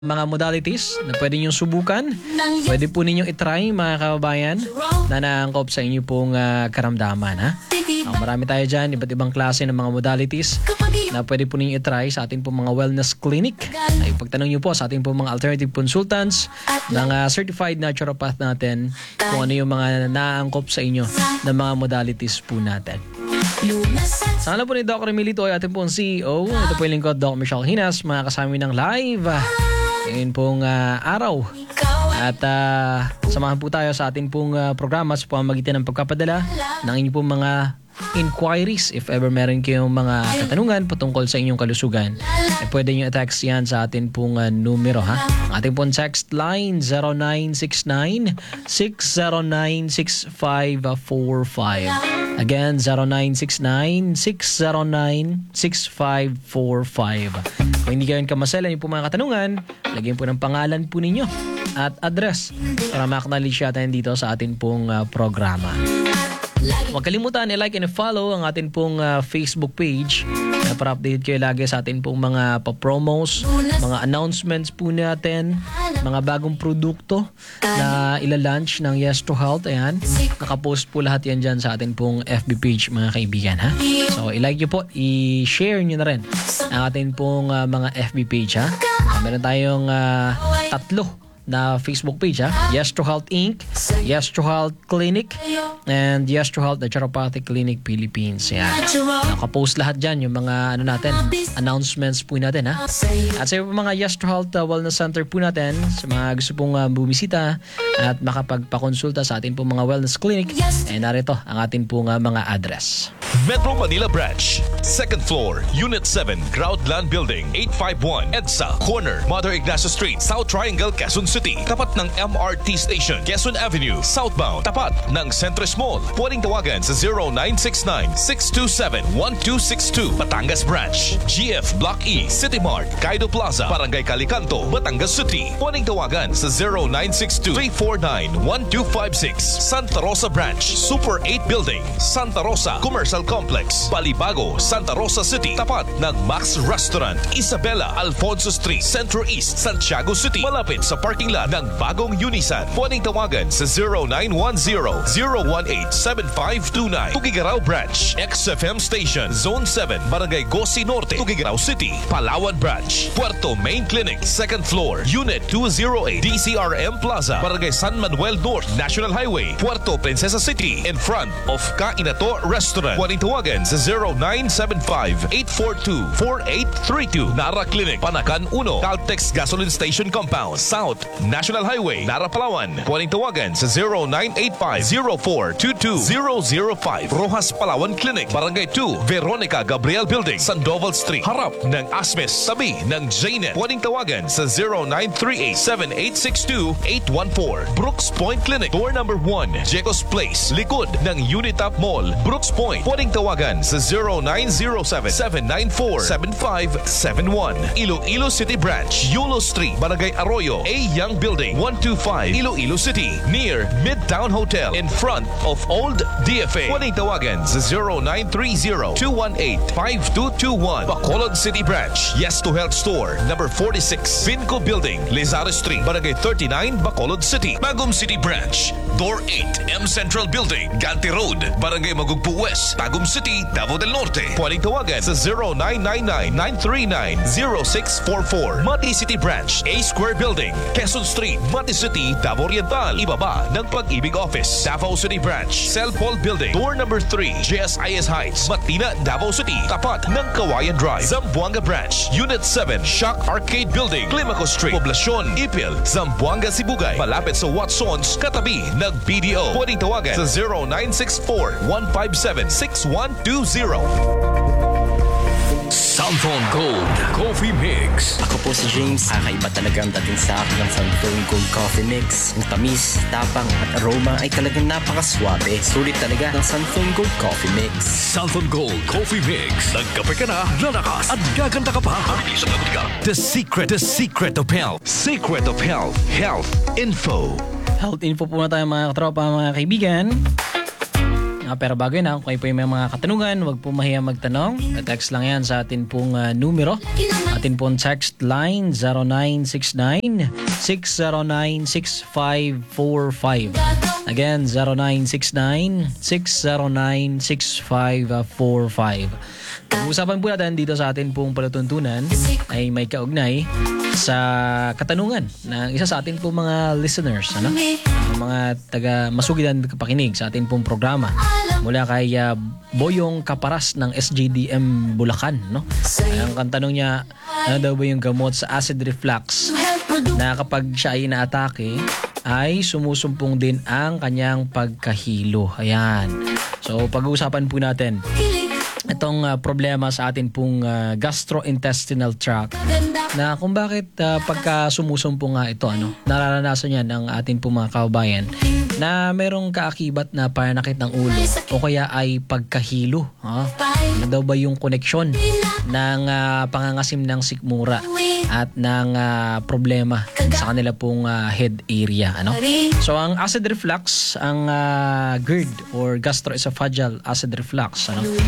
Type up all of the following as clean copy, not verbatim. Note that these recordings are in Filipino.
mga modalities na pwede niyong subukan. Pwede po ninyong itry mga kababayan na naangkop sa inyo pong karamdaman. Marami tayo dyan, iba't ibang klase ng mga modalities na pwede po ninyong itry sa ating pong mga wellness clinic. Ay pagtanong niyo po sa ating pong mga alternative consultants ng certified naturopath natin kung ano yung mga naangkop sa inyo ng mga modalities po natin. Sa ngalan po ni Dr. Emilito ay ating pong CEO. Ito po yung lingkod, Dr. Michelle Hinas, mga kasama ng live ngayon pong araw. At samahan po tayo sa ating pong programa sa pamamagitan ng pagkapadala ng inyong pong mga inquiries. If ever meron kayong mga katanungan patungkol sa inyong kalusugan, pwede nyo i-text yan sa ating pong numero. Ang ating pong text line 0969-609-6545. Again, 0969-609-6545. Kung hindi kayo kamaselan yung po mga katanungan, lagyan po ng pangalan po ninyo at address para ma-acknowledge natin dito sa ating pong programa. Huwag kalimutan i-like and follow ang ating pong Facebook page para update kayo lagi sa ating pong mga pa-promos, mga announcements po natin, mga bagong produkto na ila-launch ng Yes to Health. Ayan, nakapost po lahat yan dyan sa ating pong FB page mga kaibigan. So i-like nyo po, i-share nyo na rin ang ating pong mga FB page. Meron tayong tatlo na Facebook page. Yes to Health Inc., Yes to Health Clinic, and Yes to Health Naturopathic Clinic Philippines. Yan. Nakapost lahat dyan yung mga natin, announcements po natin. At sa mga Yes to Health Wellness Center po natin, sa mga gusto pong bumisita at makapagpakonsulta sa atin pong mga wellness clinic, narito ang atin pong mga address. Metro Manila Branch, 2nd floor, Unit 7, Groundland Building, 851 EDSA, corner, Mother Ignacio Street, South Triangle, Quezon City. Tapat ng MRT Station, Quezon Avenue, southbound. Tapat ng Centris Mall. Pwedeng tawagan sa 0969-627-1262. Batangas Branch, GF Block E, City Mart, Kaido Plaza, Barangay Calicanto, Batangas City. Pwedeng tawagan sa 0962-349-1256. Santa Rosa Branch, Super 8 Building, Santa Rosa Commercial Complex, Balibago, Santa Rosa City. Tapat ng Max Restaurant, Isabela, Alfonso Street, Centro East, Santiago City. Malapit sa parking lot ng bagong Unisan. Pwedeng tawagan sa 0910-018-7529. Tugigaraw Branch, XFM Station, Zone 7, Barangay Gosi Norte, Tugigaraw City. Palawan Branch, Puerto Main Clinic, 2nd floor, Unit 208, DCRM Plaza, Barangay San Manuel North, National Highway, Puerto Princesa City, in front of Kainato Restaurant. Pwedeng tawagan sa 0975-842-4832. Nara Clinic, Panakan 1, Caltex Gasoline Station Compound, South National Highway, Nara, Palawan. Pwedeng tawagan sa 0985-0422-005. Rojas Palawan Clinic, Barangay 2, Veronica Gabriel Building, Sandoval Street, harap ng Asmes, tabi ng Jnet. Pwedeng tawagan sa 0938-7862-814. Brooks Point Clinic, door number 1, Jecos Place, likod ng Unitap Mall, Brooks Point. Pwedeng tawagan sa 0907-794-7571. Iloilo City Branch, Yulo Street, Barangay Arroyo, A Young Building, 125, Iloilo City, near Midtown Hotel, in front of Old DFA. Pwedeng tawagan sa 0930-218-5221. Bacolod City Branch, Yes to Health Store, number 46, Vinco Building, Lizares Street, Barangay 39, Bacolod City. Bagum City Branch, Door 8, M Central Building, Ganti Road, Barangay Magugpo West, Tagum City, Davao del Norte. Pwedeng tawagan sa 0999-939-0644. Mati City Branch, A Square Building, Quezon Street, Mati City, Davao Oriental. Ibaba ng Pag-ibig Office. Davao City Branch, Cell Paul Building, door number 3, JSIS Heights, Matina, Davao City. Tapat ng Kawayan Drive. Zamboanga Branch, Unit 7, Shock Arcade Building, Climaco Street, Poblacion, Ipil, Zamboanga, Sibugay. Malapit sa Watsons, katabi ng BDO. Pwedeng tawagan sa 0964-157-6120. Southern Gold Coffee Mix. Ako po si James. Kakaiba talaga ang dating sa akin ng Southern Gold Coffee Mix. Ang tamis, tapang at aroma ay talagang napakaswabe. Sulit talaga ng Southern Gold Coffee Mix. Southern Gold Coffee Mix. Nagkape ka na, lalakas at gaganda ka pa. The secret of health. Secret of Health, Health Info. Health info po na tayo mga katropa, mga kaibigan. Pero bago yun, kung kayo po yung may mga katanungan, huwag po mahiya magtanong. Text lang yan sa atin pong numero. Atin pong text line 0969-609-6545. Again, 0969-609-6545. Pag-uusapan po natin dito sa atin pong palatuntunan ay may kaugnay sa katanungan ng isa sa atin pong mga listeners, mga taga-masugid na kapakinig sa atin pong programa mula kay Boyong Kaparas ng SJDM Bulacan. Ang kantanong niya, ano daw ba yung gamot sa acid reflux na kapag siya ay inaatake ay sumusumpong din ang kanyang pagkahilo. Ayan. So pag-uusapan po natin itong problema sa atin pong gastrointestinal tract na kung bakit pagka sumusumpong nga ito, nararanasan yan ng atin pong mga kababayan na merong kaakibat na pananakit ng ulo o kaya ay pagkahilo. Ano daw ba yung koneksyon ng pangangasim ng sikmura at ng problema sa kanila pong head area. So ang acid reflux, ang GERD or gastroesophageal acid reflux,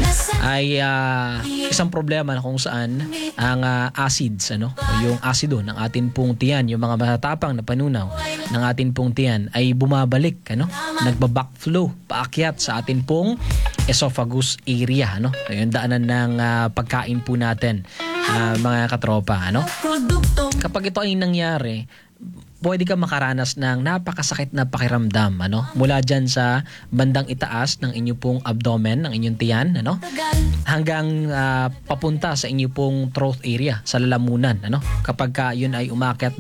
ay isang problema na kung saan ang acids, o yung asido ng atin pong tiyan, yung mga matatapang na panunaw ng atin pong tiyan ay bumabalik, nagba-backflow paakyat sa atin pong esophagus area, yung daanan ng pagkain po natin, mga katropa, Kapag ito ay nangyari, pwede ka makaranas ng napakasakit na pakiramdam, mula dyan sa bandang itaas ng inyo pong abdomen, ng inyong tiyan, hanggang papunta sa inyo pong throat area, sa lalamunan, kapag ka yun ay umaakyat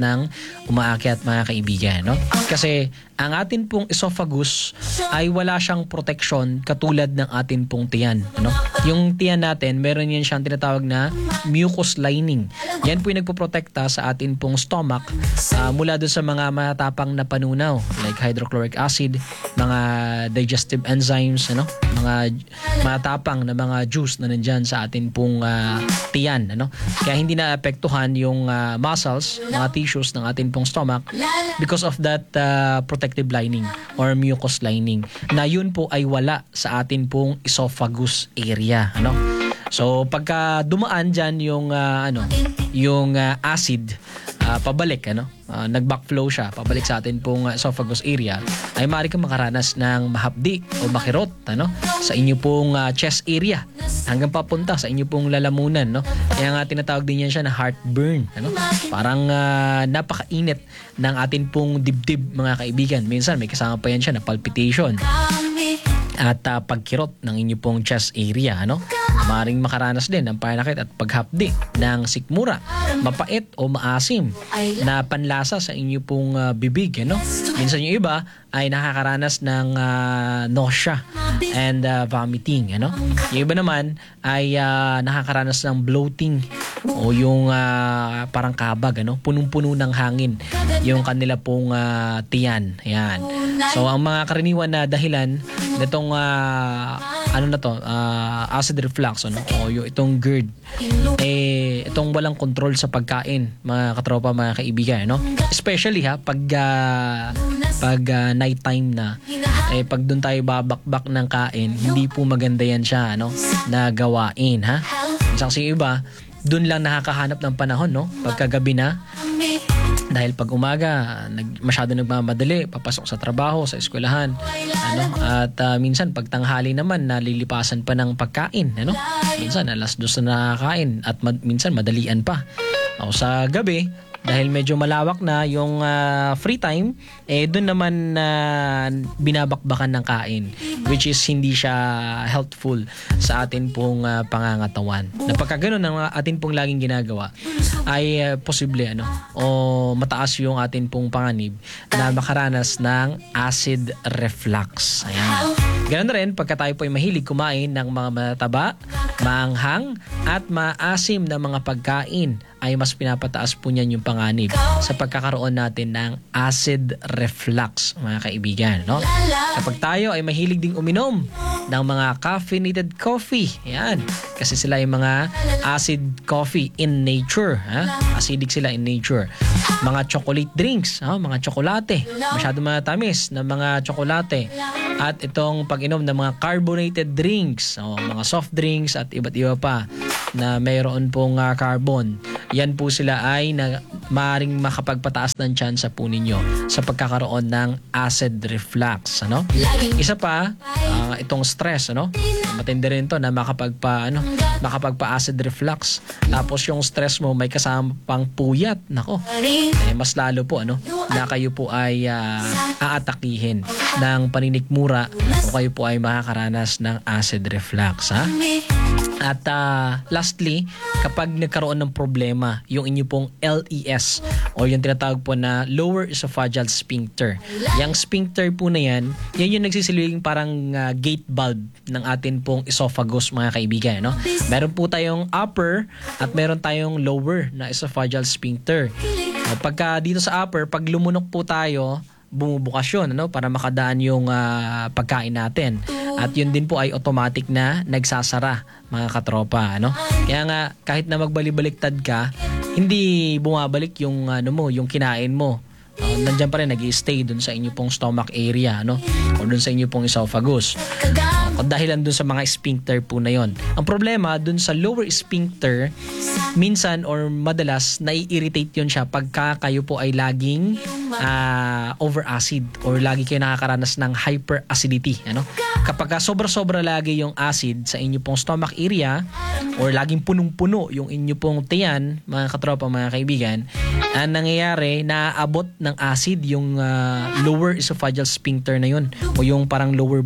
mga kaibigan, Kasi ang atin pong esophagus ay wala siyang proteksyon katulad ng atin pong tiyan, Yung tiyan natin, meron yan siyang tinatawag na mucous lining. Yan po yung nagpoprotekta sa atin pong stomach mula doon sa mga matapang na panunaw like hydrochloric acid, mga digestive enzymes, mga matapang na mga juice na nandyan sa atin pong tiyan, Kaya hindi naapektuhan yung muscles, mga tissues ng atin pong stomach because of that protective lining or mucous lining na yun po ay wala sa atin pong esophagus area, So pagka dumaan dyan yung acid pabalik, nag-backflow siya pabalik sa atin pong esophagus area, ay maaari kang makaranas ng mahapdi o makirot, sa inyo pong chest area hanggang papunta sa inyo pong lalamunan, Kaya nga tinatawag din yan siya na heartburn, Parang napakainit ng atin pong dibdib, mga kaibigan. Minsan may kasama pa yan siya na palpitation at pagkirot ng inyo pong chest area, Maring makaranas din ng pananakit at paghapdi ng sikmura, mapait o maasim na panlasa sa inyo pong bibig, Minsan yung iba ay nakakaranas ng nausea and vomiting, Yung iba naman ay nakakaranas ng bloating o yung parang kabag, punong-puno ng hangin yung kanila pong tiyan. Ayan. So ang mga karaniwan na dahilan nitong acid reflux, o yung itong GERD, itong walang control sa pagkain, mga katropa, mga kaibigan, Especially pag night time na, pag doon tayo babakbak ng kain, hindi po maganda yan siya, na gawain, Kasi iba, doon lang nakakahanap ng panahon, pagkagabi na. Dahil pag umaga, masyado nagmamadali, papasok sa trabaho, sa eskwelahan, at minsan pag tanghali naman, nalilipasan pa ng pagkain, Minsan alas 2 na nakakain at minsan madalian pa. O sa gabi, dahil medyo malawak na yung free time, doon naman binabakbakan ng kain, which is hindi siya helpful sa atin pong pangangatawan. Na pagka ganun ang atin pong laging ginagawa, ay posible o mataas yung atin pong panganib na makaranas ng acid reflux. Ayan. Ganun na rin pagka tayo po ay mahilig kumain ng mga mataba, maanghang at maasim na mga pagkain, ay mas pinapataas po niyan yung panganib sa pagkakaroon natin ng acid reflux, mga kaibigan, Kapag tayo ay mahilig ding uminom ng mga caffeinated coffee. Yan. Kasi sila yung mga acid coffee in nature. Acidic sila in nature. Mga chocolate drinks, mga tsokolate. Masyado matamis na mga tsokolate. At itong pag-inom ng mga carbonated drinks, mga soft drinks at iba't iba pa na mayroon pong carbon. Yan po sila ay maaaring makapagpataas ng tsansa po ninyo sa pagkakaroon ng acid reflux. Isa pa, itong stress. Matindi rin to na makapagpa-acid reflux. Tapos yung stress mo may kasama pang puyat. Nako, mas lalo po na kayo po ay aatakihin ng paninikmura o kayo po ay makakaranas ng acid reflux. At lastly, kapag nagkaroon ng problema yung inyo pong LES o yung tinatawag po na lower esophageal sphincter. Yung sphincter po na yan yung nagsisilbing parang gate valve ng atin pong esophagus, mga kaibigan. Meron po tayong upper at meron tayong lower na esophageal sphincter. Pagka dito sa upper, pag lumunok po tayo, bumubukas yun para makadaan yung pagkain natin. At yun din po ay automatic na nagsasara, mga katropa. Kaya nga, kahit na magbalik-baliktad ka, hindi bumabalik yung, yung kinain mo. Nandiyan pa rin, nag-i-stay dun sa inyo pong stomach area, o dun sa inyo pong esophagus. Dahilan dun sa mga sphincter po na yon. Ang problema dun sa lower sphincter, minsan or madalas nai-irritate yun siya pagka kayo po ay laging over-acid or lagi kayo nakakaranas ng hyperacidity. Kapag sobra-sobra lagi yung acid sa inyo pong stomach area or laging punong-puno yung inyo pong tiyan, mga katropa, mga kaibigan, ang nangyayari, naaabot ng acid yung lower esophageal sphincter na yun o yung parang lower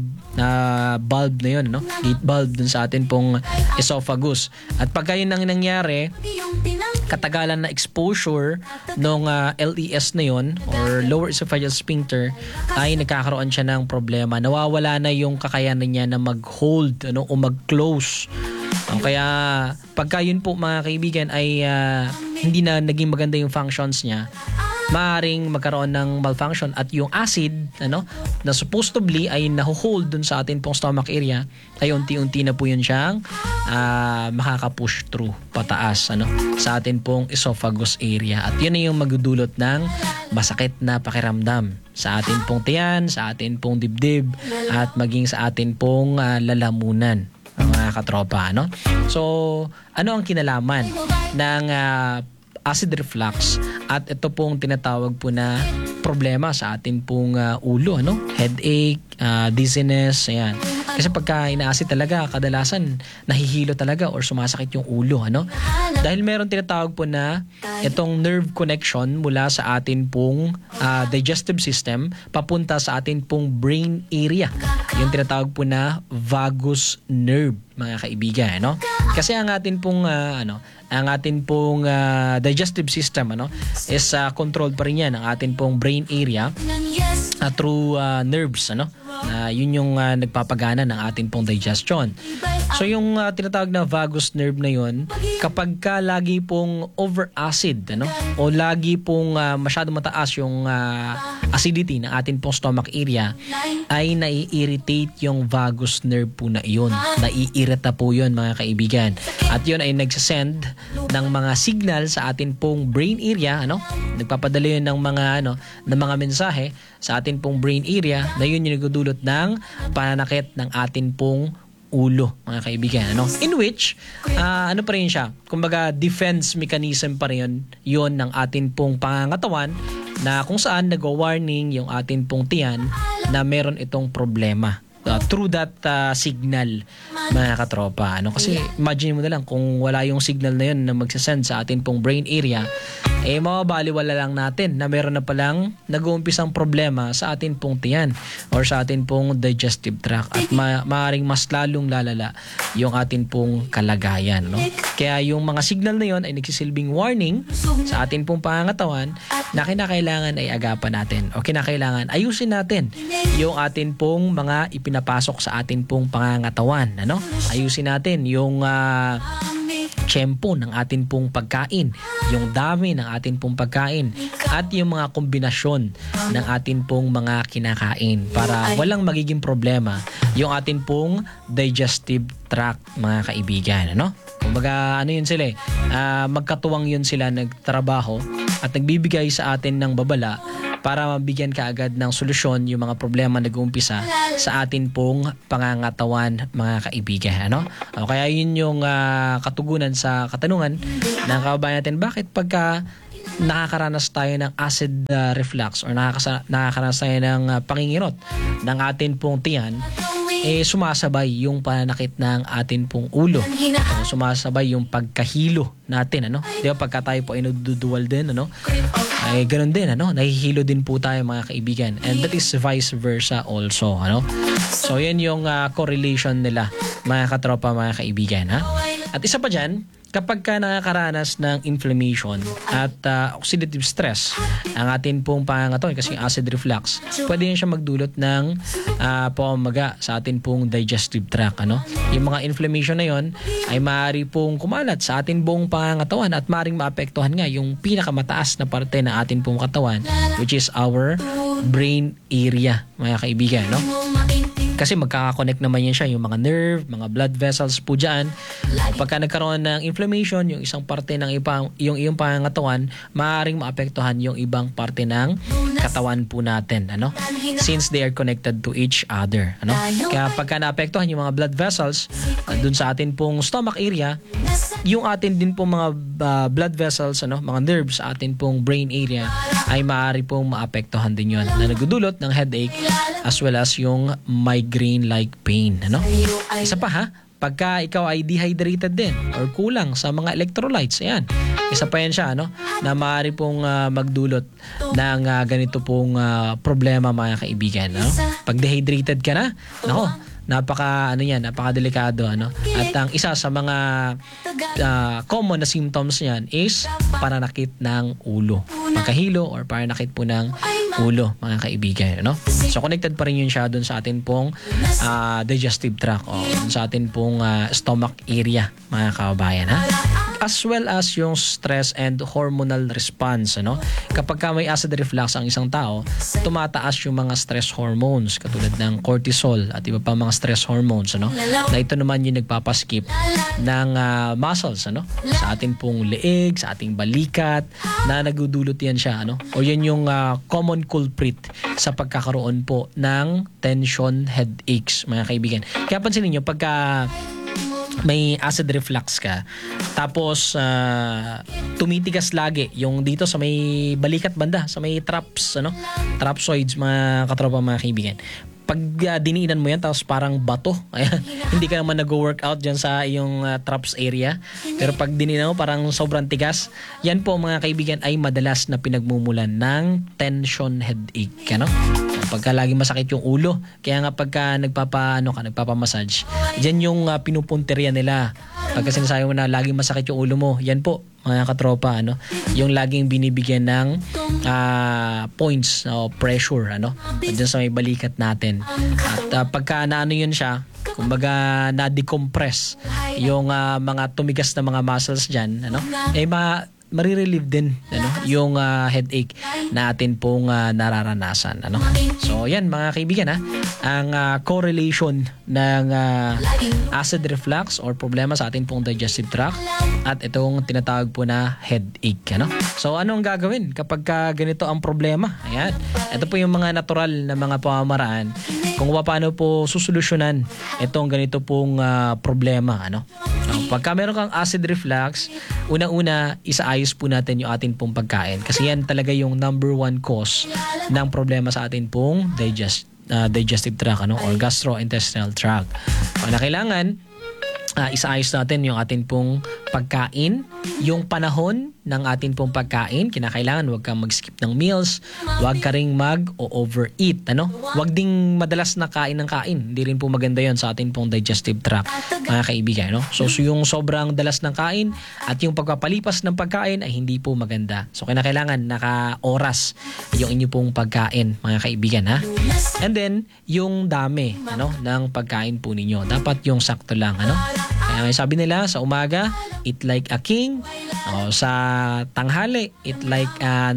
bulb na yun, gate bulb dun sa atin pong esophagus. At pagka yun ang nangyari, katagalan na exposure ng LES na yun or lower esophageal sphincter ay nagkakaroon siya ng problema. Nawawala na yung kakayanan niya na mag-hold o mag-close. Kaya pagka yun po, mga kaibigan, ay hindi na naging maganda yung functions niya, maaaring magkaroon ng malfunction at yung acid na supposedly ay nahuhold dun sa atin pong stomach area ay unti-unti na po yun siyang makaka-push through pataas sa atin pong esophagus area. At yun na yung magdudulot ng masakit na pakiramdam sa atin pong tiyan, sa atin pong dibdib at maging sa atin pong lalamunan, mga katropa. So, ano ang kinalaman ng acid reflux at ito pong tinatawag po na problema sa atin pong ulo, headache, dizziness, ayan. Kasi pagka ina-acid talaga, kadalasan nahihilo talaga or sumasakit yung ulo, Dahil meron tinatawag po na itong nerve connection mula sa atin pong digestive system papunta sa atin pong brain area. Yung tinatawag po na vagus nerve, mga kaibigan, Kasi ang atin pong digestive system is controlled pa rin yan ang atin pong brain area through nerves, yun yung nagpapagana ng atin pong digestion. So yung tinatawag na vagus nerve na yun, kapag ka lagi pong over-acid o lagi pong masyado mataas yung acidity ng atin pong stomach area, ay nai-irritate yung vagus nerve po na yun. Nai-irita po yun, mga kaibigan. At yun ay nagsasend ng mga signal sa atin pong brain area, nagpapadala yun ng mga mensahe sa atin pong brain area na yun yung nagdudulot ng pananakit ng atin pong ulo, mga kaibigan, in which ano pa rin siya, kumbaga defense mechanism pa rin yun ng atin pong pangangatawan na kung saan nag-warning yung atin pong tiyan na meron itong problema through that signal, mga katropa. Kasi imagine mo na lang kung wala yung signal na yun na magsasend sa atin pong brain area, mababaliwala lang natin na meron na palang nag-uumpisang problema sa atin pong tiyan or sa atin pong digestive tract at maaaring mas lalong lalala yung atin pong kalagayan. Kaya yung mga signal na yun ay nagsisilbing warning sa atin pong pangangatawan na kinakailangan ay agapan natin o kinakailangan ayusin natin yung atin pong mga ipinapasok sa atin pong pangangatawan. Ayusin natin yung tiyempo ng atin pong pagkain, yung dami ng atin pong pagkain, at yung mga kombinasyon ng atin pong mga kinakain para walang magiging problema yung atin pong digestive tract, mga kaibigan, ano? Kumbaga, ano yun sila magkatuwang yun sila, nagtrabaho at nagbibigay sa atin ng babala para mabigyan ka agad ng solusyon yung mga problema na nag-uumpisa sa atin pong pangangatawan, mga kaibigan, ano? O kaya yun yung katugunan sa katanungan ng kababayan natin, bakit pagka nakakaranas tayo ng acid reflux or nakakaranas tayo ng pangingirot ng atin pong tiyan, sumasabay yung pananakit ng atin pong ulo. Sumasabay yung pagkahilo natin, ano? Di ba pagka tayo po ay nagduduwal din, ano? Ay ganun din, ano? Nahihilo din po tayo, mga kaibigan. And that is vice versa also, ano? So yan yung correlation nila, mga katropa, mga kaibigan, ha? At isa pa dyan, kapag ka nakakaranas ng inflammation at oxidative stress ang atin pong pangangatawan, kasi acid reflux, pwede yan siya magdulot ng pamamaga sa atin pong digestive tract, ano? Yung mga inflammation na yon ay maaari pong kumalat sa atin buong pangangatawan at maaring maapektuhan nga yung pinakamataas na parte ng atin pong katawan, which is our brain area, mga kaibigan, no? Kasi magkakakonect naman yan siya, yung mga nerve, mga blood vessels po dyan. Pagka nagkaroon ng inflammation, yung isang parte ng yung iyong pangangatawan, maaaring maapektuhan yung ibang parte ng katawan po natin, ano? Since they are connected to each other, ano? Kaya pagka naapektuhan yung mga blood vessels dun sa atin pong stomach area, yung atin din pong mga blood vessels, ano, mga nerves sa atin pong brain area ay maaari pong maapektuhan din yun, na nagdudulot ng headache as well as yung migraine-like pain, ano? Isa pa, ha? Pagka ikaw ay dehydrated din or kulang sa mga electrolytes, ayan, isa pa yan siya, ano, na maaari pong magdulot ng ganito pong problema, mga kaibigan, no? Pag dehydrated ka na, nako, napakadelikado, ano? At ang isa sa mga common na symptoms niyan is pananakit ng ulo, pagkahilo or pananakit po ng ulo, mga kaibigan, ano? So connected pa rin yun siya dun sa atin pong digestive tract o dun sa atin pong stomach area, mga kababayan, ha? As well as yung stress and hormonal response, ano? Kapag ka may acid reflux ang isang tao, tumataas yung mga stress hormones katulad ng cortisol at iba pa mga stress hormones, ano? Na ito naman yung nagpapaskip ng muscles, ano? Sa ating pong leeg, sa ating balikat, na nagdudulot yan siya, ano? O yan yung common culprit sa pagkakaroon po ng tension headaches, mga kaibigan. Kaya pansinin nyo, pagka may acid reflux ka, tapos tumitigas lagi yung dito sa may balikat banda, sa may traps, ano, trapsoids, mga katropa, mga kaibigan. Pag diniinan mo yan, tapos parang bato, ayan, hindi ka naman nag-workout dyan sa iyong traps area, pero pag diniinan mo parang sobrang tigas, yan po, mga kaibigan, ay madalas na pinagmumulan ng tension headache, ano? Pagka lagi masakit yung ulo, kaya nga pagka nagpapamassage, dyan yung pinupunteriya nila. Pagka sinasabi mo na lagi masakit yung ulo mo, yan po, mga katropa, ano, yung laging binibigyan ng points o pressure, ano, dyan sa may balikat natin. At pagka naano yun siya, kumbaga na-decompress yung mga tumigas na mga muscles dyan, ano, marirelieve din, ano, yung headache na atin pong nararanasan, ano. So yan, mga kaibigan, ha, ang correlation ng acid reflux or problema sa atin pong digestive tract at itong tinatawag po na headache, ano. So ano ang gagawin kapag ganito ang problema? Ayan, ito po yung mga natural na mga pamamaraan kung paano po susolusyonan itong ganito pong problema, ano. Pagka meron kang acid reflux, unang-una, isaayos po natin yung atin pong pagkain. Kasi yan talaga yung number one cause ng problema sa atin pong digestive tract, ano, or gastrointestinal tract. Na kailangan, isaayos natin yung atin pong pagkain, yung panahon ng atin pong pagkain. Kinakailangan huwag kang mag-skip ng meals, huwag ka ring mag-overeat, ano? Huwag ding madalas na kain ng kain. Hindi rin po maganda yon sa atin pong digestive tract, mga kaibigan, no? So yung sobrang dalas ng kain at yung pagpapalipas ng pagkain ay hindi po maganda. So kinakailangan naka-oras yung inyo pong pagkain, mga kaibigan, ha? And then yung dami, ano, ng pagkain po ninyo. Dapat yung sakto lang, ano? Sabi nila, sa umaga, eat like a king. Sa tanghali, eat like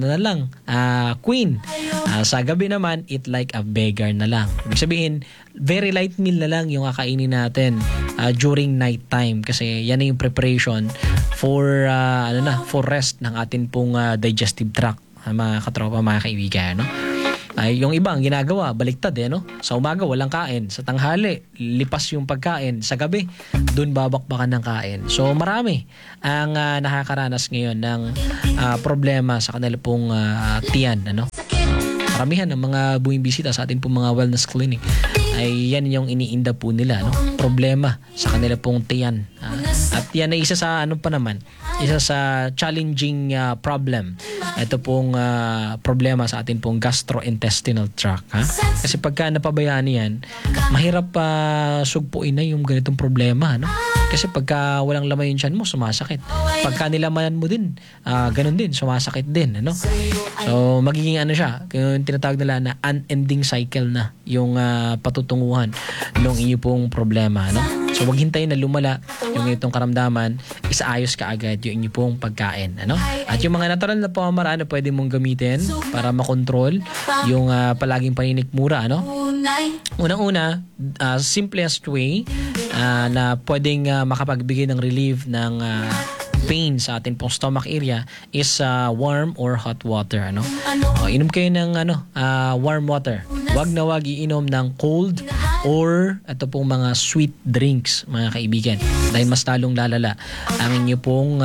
queen. Sa gabi naman, eat like a beggar na lang. Ibig sabihin, very light meal na lang yung kakainin natin during night time kasi yan na yung preparation for rest ng atin pong digestive tract, mga katropa, mga kaibigan, no? Yung iba ang ginagawa, baliktad no? Sa umaga walang kain, sa tanghali lipas yung pagkain, sa gabi doon babakbakan ng kain. So marami ang nakakaranas ngayon ng problema sa kanila pong tiyan, ano? Karamihan ng mga bumibisita sa atin pong mga wellness clinic ay yan yung iniinda po nila, no? Problema sa kanila pong tiyan. At yan ay isa sa isa sa challenging problem. Ito pong problema sa atin pong gastrointestinal tract. Kasi pagka napabayaan yan, mahirap sugpuin na yung ganitong problema, no? Kasi pagka walang laman yung tiyan mo, sumasakit. Pagka nilamanan mo din, ganun din, sumasakit din, ano? So, magiging siya, yung tinatawag nila na unending cycle na yung patutunguhan ng inyo pong problema, no? So, wag hintayin na lumala yung itong karamdaman, isaayos ka agad yung inyo pong pagkain, ano? At yung mga natural na pamamaraan na pwede mong gamitin para makontrol yung palaging paninikmura, ano? Unang-una, simplest way na pwedeng makapagbigay ng relief ng pain sa ating pong stomach area is warm or hot water, ano? Inom kayo ng warm water. Wag na wag iinom ng cold or ito pong mga sweet drinks, mga kaibigan, dahil mas lalong lalala ang inyo pong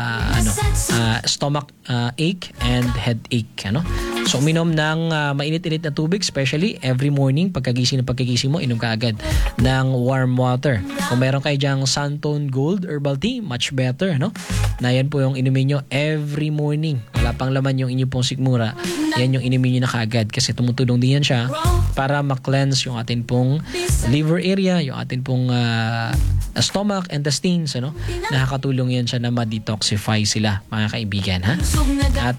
stomach ache and headache, ano? So uminom ng mainit-init na tubig, especially every morning pagkagising mo, inom ka agad ng warm water. Kung meron kayo dyang Santone Gold Herbal Tea, much better, no? Na yan po yung inumin nyo every morning. Wala pang laman yung inyo pong sikmura, yan yung inumin nyo na kaagad kasi tumutulong din yan siya para ma-cleanse yung atin pong liver area, yung atin pong stomach, intestines, ano? Nakakatulong yan siya na ma-detoxify sila, mga kaibigan, ha? At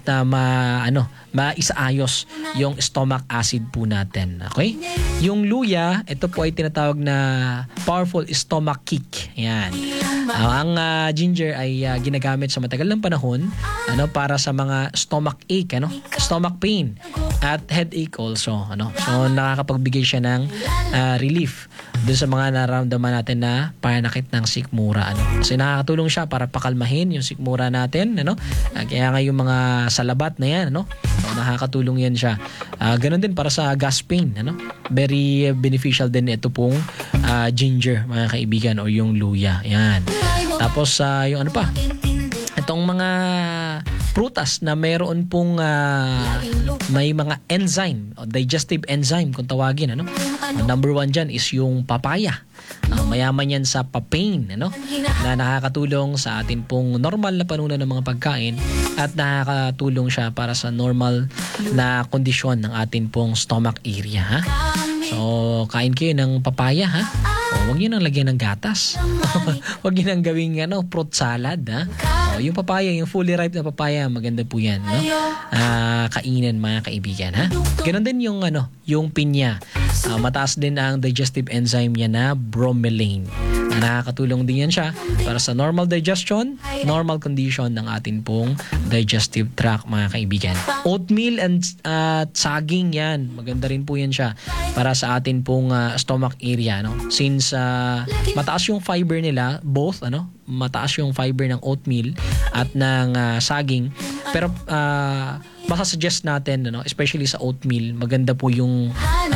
maisaayos yung stomach acid po natin. Okay? Yung luya, ito po ay tinatawag na powerful stomach kick. Yan. Ang ginger ay ginagamit sa matagal ng panahon, para sa mga stomach ache, stomach pain at headache also, So nakakapagbigay siya ng relief doon sa mga nararamdaman natin na pananakit ng sikmura, Kasi nakakatulong siya para pakalmahin yung sikmura natin, Kaya nga yung mga salabat na yan, So, nakakatulong yan siya. Ganon din para sa gas pain, Very beneficial din ito pong ginger, mga kaibigan, o yung luya. Yan. Tapos yung itong mga prutas na mayroon pong may mga enzyme o digestive enzyme kung tawagin, number 1 dyan is yung papaya. Mayaman yan sa papain, na nakakatulong sa atin pong normal na panunan ng mga pagkain at nakakatulong siya para sa normal na kondisyon ng atin pong stomach area, ha? So, kain kayo ng papaya, ha? Huwag nyo nang lagyan ng gatas. Huwag nyo nang gawing fruit salad, ha? Yung papaya, yung fully ripe na papaya, maganda po yan, kainin, mga kaibigan, ha? Ganon din yung pinya. Mataas din ang digestive enzyme niya na bromelain. Nakakatulong din yan siya para sa normal digestion, normal condition ng atin pong digestive tract, mga kaibigan. Oatmeal and saging, yan. Maganda rin po yan siya para sa atin pong stomach area, Since mataas yung fiber nila, both, mataas yung fiber ng oatmeal at ng saging. Pero masasuggest natin, especially sa oatmeal, maganda po yung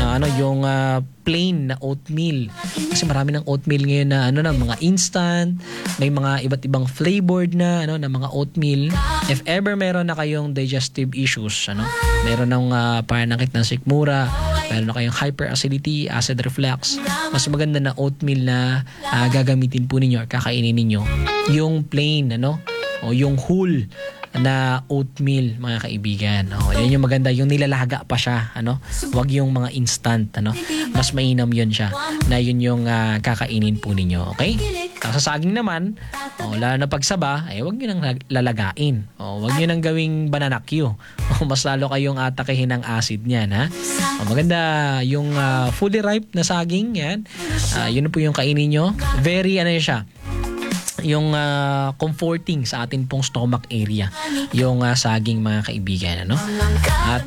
plain na oatmeal. Kasi marami ng oatmeal ngayon na mga instant, may mga iba't ibang flavored na mga oatmeal. If ever meron na kayong digestive issues, meron ng pananakit ng sikmura, meron na kayong hyperacidity, acid reflux, mas maganda na oatmeal na gagamitin po ninyo, kakainin ninyo yung plain, o yung whole na oatmeal, mga kaibigan. Yan yung maganda, yung nilalaga pa siya, wag yung mga instant, mas mainam yun siya, na yun yung kakainin po ninyo, okay? Sa saging naman, lalo na pagsaba, wag nyo nang lalagain, wag nyo nang gawing banana Q, mas lalo kayong atakihin ng acid niyan, ha? Maganda yung fully ripe na saging, yan, yun po yung kainin nyo. Very siya, yung comforting sa atin pong stomach area, yung saging, mga kaibigan, ano? At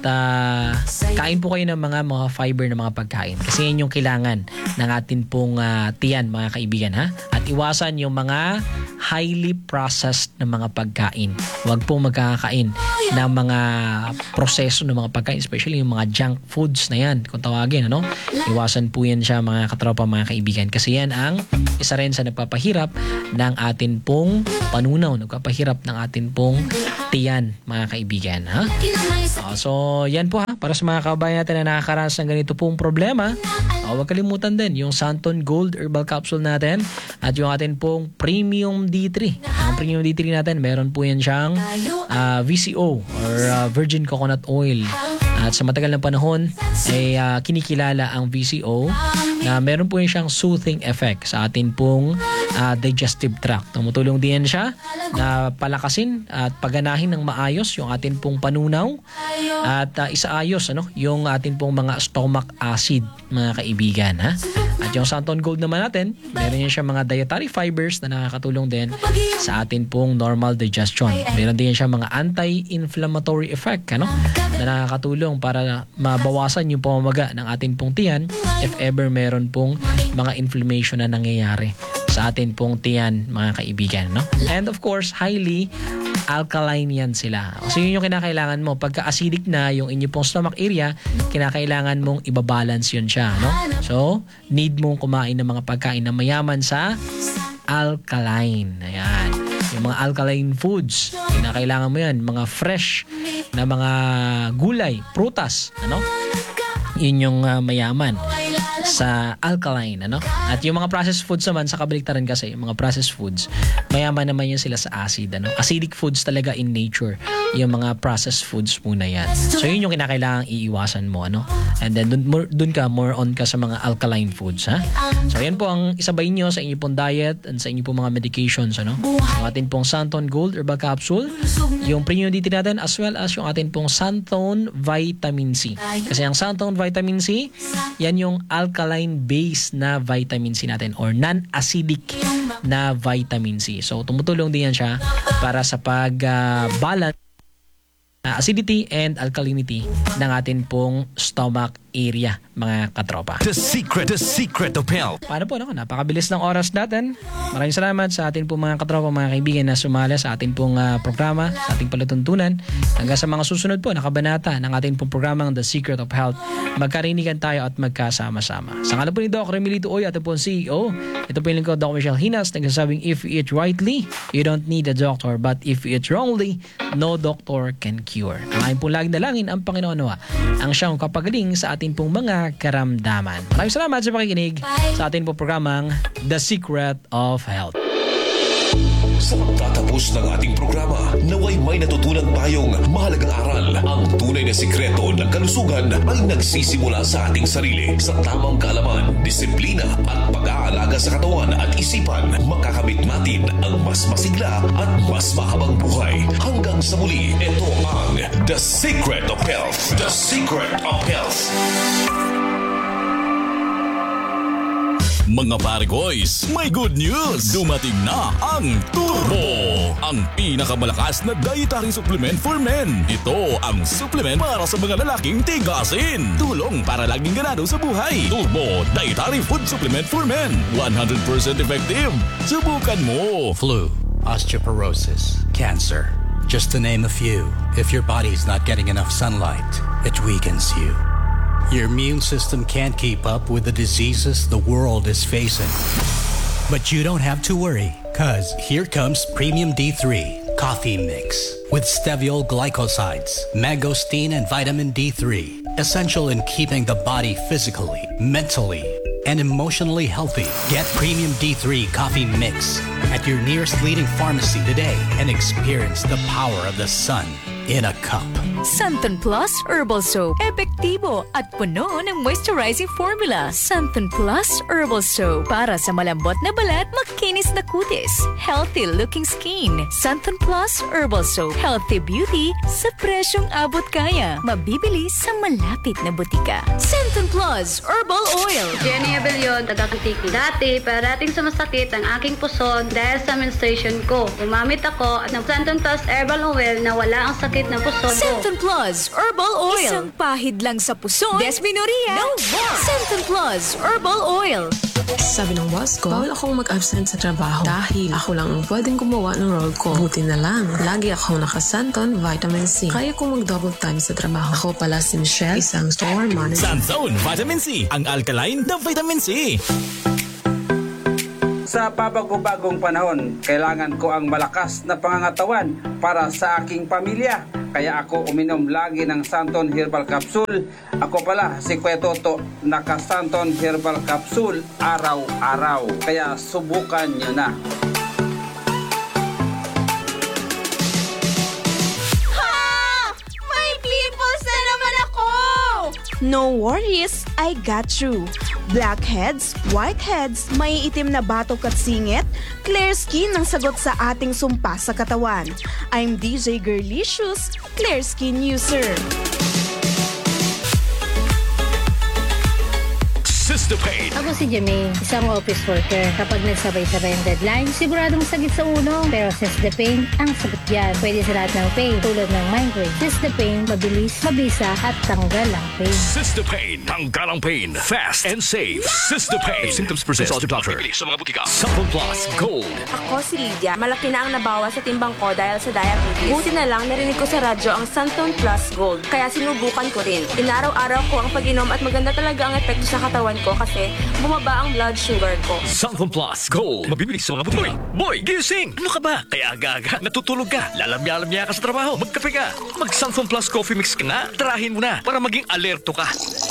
kain po kayo ng mga fiber na mga pagkain kasi yan yung kailangan ng atin pong tiyan, mga kaibigan, ha? At iwasan yung mga highly processed na mga pagkain. Huwag po magkakain ng mga proseso ng mga pagkain, especially yung mga junk foods na yan, kung tawagin, ano? Iwasan po yan siya, mga katropa, mga kaibigan, kasi yan ang isa rin sa nagpapahirap ng atin pong panunaw, nagpapahirap ng atin pong tiyan, mga kaibigan, ha? So, yan po, ha, para sa mga kabayan natin na nakakaranas ng ganito pong problema. Huwag kalimutan din yung Santon Gold Herbal Capsule natin at yung atin pong Premium D3. Ang Premium D3 natin, meron po yan siyang VCO or Virgin Coconut Oil. At sa matagal na panahon ay kinikilala ang VCO na meron po siyang soothing effect sa atin pong digestive tract. Tumutulong din siya na palakasin at paganahin ng maayos yung atin pong panunaw at isaayos, ano, yung atin pong mga stomach acid, mga kaibigan, ha? At yung Santon Gold naman natin, meron yan siya mga dietary fibers na nakakatulong din sa atin pong normal digestion. Meron din siya mga anti-inflammatory effect, ano, na nakakatulong para mabawasan yung pamamaga ng atin pong tiyan if ever meron pong mga inflammation na nangyayari sa atin pong tiyan, mga kaibigan, no? And of course, highly alkaline yan sila. Kasi yun yung kinakailangan mo. Pagka acidic na yung inyo pong stomach area, kinakailangan mong ibabalance yun siya, no? So, need mong kumain ng mga pagkain na mayaman sa alkaline. Ayan. Yung mga alkaline foods, kinakailangan mo yan. Mga fresh na mga gulay, prutas, ano? Yun yung mayaman sa alkaline, ano? At yung mga processed foods naman, sa kabaliktaran kasi, yung mga processed foods, mayaman naman yun sila sa acid, ano? Acidic foods talaga in nature, yung mga processed foods muna yan. So yun yung kinakailangang iiwasan mo, ano? And then dun ka, more on ka sa mga alkaline foods, ha? So yan po ang isabay nyo sa inyo pong diet and sa inyo pong mga medications, ano? Yung atin pong Santon Gold Herbal Capsule, yung Premium D3 natin, as well as yung atin pong Santon Vitamin C. Kasi ang Santon Vitamin C, yan yung alkaline base na vitamin C natin or non-acidic na vitamin C. So tumutulong din yan siya para sa pag-balance acidity and alkalinity ng atin pong stomach area, mga katropa. The secret of health. Paano po, no? Napakabilis ng oras natin. Maraming salamat sa atin pong mga katropa, mga kaibigan na sumala sa atin pong programa, sa ating palatuntunan. Hanggang sa mga susunod po na kabanata ng ating pong programang The Secret of Health, magkarinigan tayo at magkasama-sama. Sa ngalan po ni Doc Remilito Oy, ating pong CEO, ito po yung lingkod, Doc Michelle Hinas, nagsasabing, if you eat rightly, you don't need a doctor, but if you eat wrongly, no doctor can cure. Ang aking pong laging dalangin ang Panginoon nawa ang siyang kapagaling sa ating pong mga karamdaman. Maraming salamat sa pakikinig sa ating pong programang The Secret of Health. Sa pagtatapos ng ating programa, naway may natutunan tayong mahalagang aral. Ang tunay na sikreto ng kalusugan ay nagsisimula sa ating sarili. Sa tamang kaalaman, disiplina at pag-aalaga sa katawan at isipan, makakamit natin ang mas masigla at mas mahabang buhay. Hanggang sa muli, ito ang The Secret of Health. The Secret of Health. Mga pare boys, may good news! Dumating na ang Turbo! Ang pinakamalakas na dietary supplement for men. Ito ang supplement para sa mga lalaking tigasin. Tulong para laging ganado sa buhay. Turbo Dietary Food Supplement for Men. 100% effective. Subukan mo! Flu, osteoporosis, cancer, just to name a few. If your body's not getting enough sunlight, it weakens you. Your immune system can't keep up with the diseases the world is facing. But you don't have to worry, cause here comes Premium D3 Coffee Mix with steviol glycosides, mangosteen, and vitamin D3. Essential in keeping the body physically, mentally, and emotionally healthy. Get Premium D3 Coffee Mix at your nearest leading pharmacy today and experience the power of the sun in a cup. Santon Plus Herbal Soap. Epektibo at puno ng moisturizing formula. Santon Plus Herbal Soap. Para sa malambot na balat, makinis na kutis. Healthy looking skin. Santon Plus Herbal Soap. Healthy beauty sa presyong abot kaya. Mabibili sa malapit na butika. Santon Plus Herbal Oil. Jenny Abellion, taga-Kantiki. Dati, parating sumasakit ang aking puson dahil sa menstruation ko. Gumamit ako ng Santon Plus Herbal Oil na wala ang sakit ng puson ko. Santon Plus Herbal Oil. Isang pahid lang sa puson. Desmenoria. No more. Santon Plus Herbal Oil. Sabi ng boss ko, bawal akong mag-absent sa trabaho dahil ako lang ang pwedeng gumawa ng role ko. Buti na lang, lagi akong naka-Santon Vitamin C. Kaya kong mag-double time sa trabaho. Ako pala si Michelle, isang store manager. Santon Vitamin C, ang alkaline na vitamin C. Sa pabago-bagong panahon, kailangan ko ang malakas na pangangatawan para sa aking pamilya. Kaya ako uminom lagi ng Santon Herbal Capsule. Ako pala si Kuya Toto, naka-Santon Herbal Capsule araw-araw. Kaya subukan nyo na. May pimples na naman ako! No worries, I got you. Blackheads, whiteheads, may itim na batok at singit, clear skin ang sagot sa ating sumpa sa katawan. I'm DJ Girlicious, clear skin user. System-Pain. Ako si Jamie, isang office worker. Kapag nagsabay-sabay ang deadline, siguradong sakit sa ulo. Pero System-Pain, ang sagot yan. Pwede sa lahat ng pain, tulad ng migraine. System-Pain, mabilis, mabisa, at tanggal ang pain. System-Pain. Tanggal ang pain. Fast and safe. System-Pain. If symptoms persist, consult your doctor. Sa mga butika. Santon Plus Gold. Ako si Lydia, malaki na ang nabawa sa timbang ko dahil sa diabetes. Buti na lang narinig ko sa radyo ang Santon Plus Gold, kaya sinubukan ko rin. Inaraw-araw ko ang pag-inom at maganda talaga ang epekto sa katawan ko kasi bumaba ang blood sugar ko. Santon Plus Gold. Mabibili sa mga butika. Boy, gising! Ano ka ba? Kaya aga-aga, natutulog ka. Lalamya-lamya ka sa trabaho. Magkape ka. Mag-Santon Plus Coffee Mix ka na. Tarahin mo na para maging alerto ka.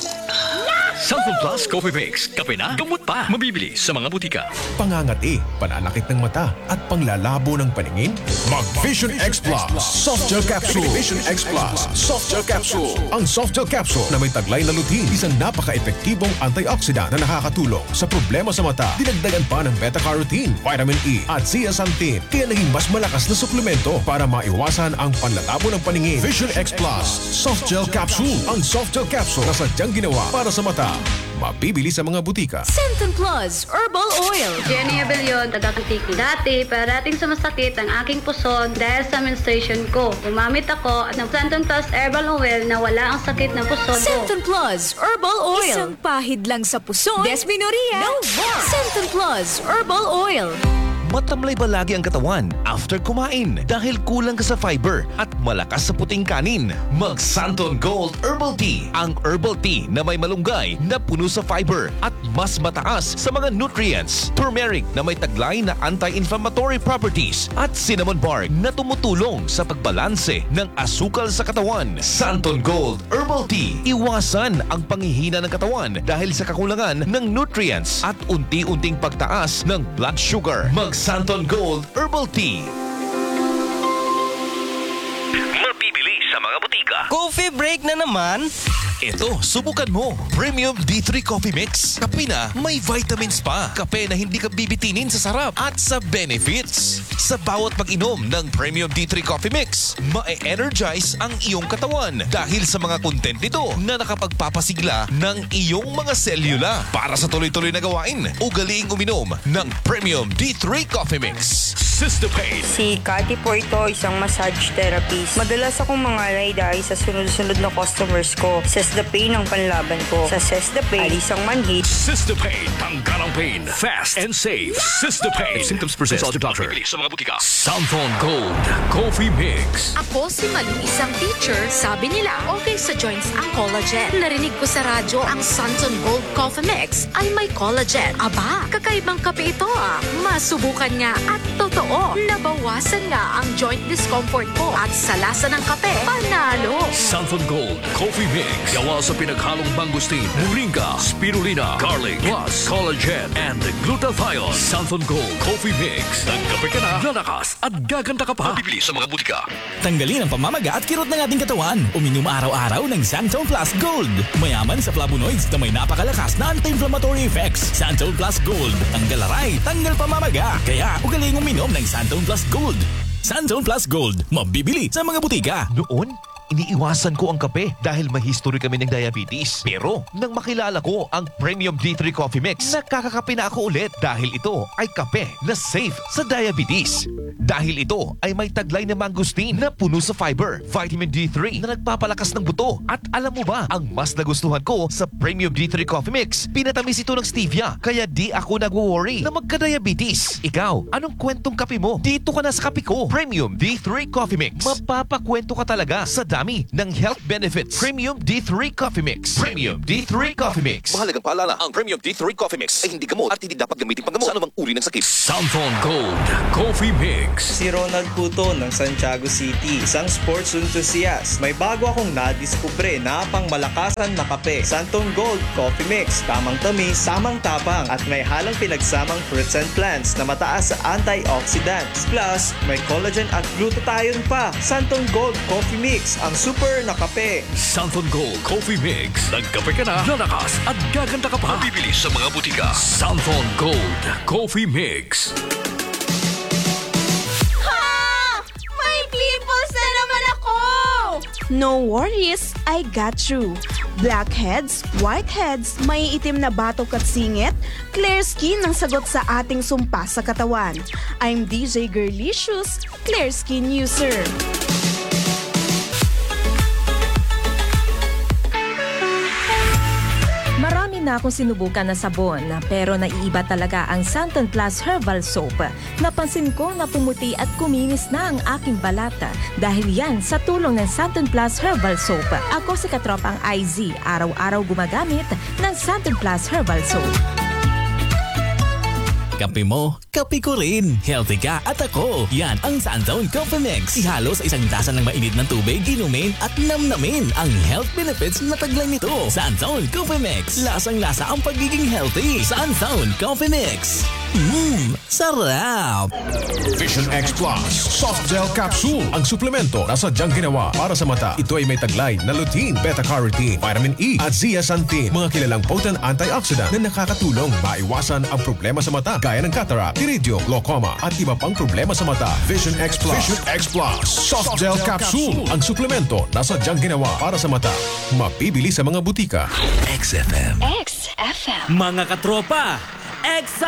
Santon Plus Coffee Mix. Kape na, gamot pa. Mabibili sa mga butika. Pangangati, pananakit ng mata at panglalabo ng paningin? Mag Vision X Plus Soft Gel Capsule. Vision X Plus Soft Gel Capsule. Ang Soft Gel Capsule na may taglay na lutein, isang napaka-epektibong antioxidant na nakakatulong sa problema sa mata. Dinagdagan pa ng beta-carotene, vitamin E at zeaxanthin, kaya naging mas malakas na suplemento para maiwasan ang panlalabo ng paningin. Vision X Plus Soft Gel Capsule. Ang Soft Gel Capsule na sadyang ginawa para sa mata. Mabibili sa mga butika. Santon Plus Herbal Oil. Jenny Abellion, taga-Kantiki. Dati, parating sumasakit ang aking puson dahil sa menstruation ko. Gumamit ako ng Santon Plus Herbal Oil na wala ang sakit ng puson ko. Santon Plus Herbal Oil. Isang pahid lang sa puson. Desmenoria. No more. Santon Plus Herbal Oil. Matamlay ba lagi ang katawan after kumain dahil kulang ka sa fiber at malakas sa puting kanin? Mag Santon Gold Herbal Tea. Ang herbal tea na may malunggay na puno sa fiber at mas mataas sa mga nutrients. Turmeric na may taglay na anti-inflammatory properties at cinnamon bark na tumutulong sa pagbalanse ng asukal sa katawan. Santon Gold Herbal Tea. Iwasan ang panghihina ng katawan dahil sa kakulangan ng nutrients at unti-unting pagtaas ng blood sugar. Mag Santon Gold Herbal Tea. Mabibili sa mga butika. Coffee break na naman? Ito, subukan mo. Premium D3 Coffee Mix. Kape na may vitamins pa. Kape na hindi ka bibitinin sa sarap at sa benefits. Sa bawat pag-inom ng Premium D3 Coffee Mix, ma-energize ang iyong katawan dahil sa mga content nito na nakapagpapasigla ng iyong mga selula. Para sa tuloy-tuloy na gawain, ugaliing uminom ng Premium D3 Coffee Mix. System-Pain. Si Cathy po ito, isang massage therapist. Madalas akong mangalay dahil sa sunod-sunod na customers ko. System-Pain ang panlaban ko. Sa System-Pain, alis ang manhid. System-Pain. Tanggal ang pain. Fast and safe. System-Pain. If symptoms persist, consult your doctor. Sa mga butika. Santon Gold Coffee Mix. Ako si Malu, isang teacher. Sabi nila, okay sa joints ang collagen. Narinig ko sa radyo ang Santon Gold Coffee Mix ay may collagen. Aba, kakaibang kape ito ah. Masubukan nga at totoo. Nabawasan nga ang joint discomfort ko at sa lasa ng kape, panalo. Santon Gold Coffee Mix. Gawa sa pinaghalong mangustin, moringa, spirulina, garlic, plus collagen and glutathione. Santon Gold Coffee Mix. Nagkape ka na, lalakas at gaganda ka pa. Mabibili sa mga butika. Tanggalin ang pamamaga at kirot ng ating katawan. Uminom araw-araw ng Santon Plus Gold. Mayaman sa flavonoids na may napakalakas na anti-inflammatory effects. Santon Plus Gold. Tanggal aray, tanggal pamamaga. Kaya ugaling uminom ng Santon Plus Gold. Santon Plus Gold. Mabibili sa mga butika. Noon, iniiwasan ko ang kape dahil may history kami ng diabetes. Pero nang makilala ko ang Premium D3 Coffee Mix, nakakakape na ako ulit dahil ito ay kape na safe sa diabetes. Dahil ito ay may taglay na mangustin na puno sa fiber, vitamin D3 na nagpapalakas ng buto. At alam mo ba, ang mas nagustuhan ko sa Premium D3 Coffee Mix, pinatamis ito ng stevia, kaya di ako nag-worry na magka-diabetes. Ikaw, anong kwentong kape mo? Dito ka na sa kape ko. Premium D3 Coffee Mix. Mapapakwento ka talaga sa dami ng health benefits. Premium D3 Coffee Mix. Premium D3 Coffee Mix. Mahalagang paalala, ang Premium D3 Coffee Mix ay hindi gamot at hindi dapat gamitin panggamot sa anumang uri ng sakit. Santon Gold Coffee Mix. Si Ronald Puto ng Santiago City, isang sports enthusiast. May bago akong nadiskubre na pang malakasan na kape. Santon Gold Coffee Mix. Tamang tamis, samang tapang at may halong pinagsamang fruits and plants na mataas sa antioxidants. Plus, may collagen at glutathione pa. Santon Gold Coffee Mix, ang super na kape. Santon Gold Coffee Mix. Nagkape ka na, lalakas at gaganda ka pa. Mabibili sa mga butika. Santon Gold Coffee Mix. May pimples na naman ako! No worries, I got you. Blackheads, whiteheads, may itim na batok at singit, clear skin ang sagot sa ating sumpa sa katawan. I'm DJ Girlicious, clear skin user. Marami na akong sinubukan na sabon, pero naiiba talaga ang Santon Plus Herbal Soap. Napansin ko na pumuti at kuminis na ang aking balata dahil yan sa tulong ng Santon Plus Herbal Soap. Ako si Katropang IZ, araw-araw gumagamit ng Santon Plus Herbal Soap. Kape mo, kape ko rin. Healthy ka at ako. Yan ang Santon Coffee Mix. Ihalo sa isang tasa ng mainit ng tubig, inumin at namnamin ang health benefits na taglay nito. Santon Coffee Mix. Lasang-lasa ang pagiging healthy. Santon Coffee Mix. Sarap! Vision X Plus Soft Gel Capsule. Ang suplemento na sadyang ginawa para sa mata. Ito ay may taglay na lutein, beta-carotene, vitamin E at zeaxanthin. Mga kilalang potent antioxidant na nakakatulong maiwasan ang problema sa mata gaya ng cataract, iridium, glaucoma at iba pang problema sa mata. Vision X Plus. Vision X Plus Soft Gel Capsule. Ang suplemento na sadyang ginawa para sa mata. Mabibili sa mga butika. XFM. XFM. Mga katropa,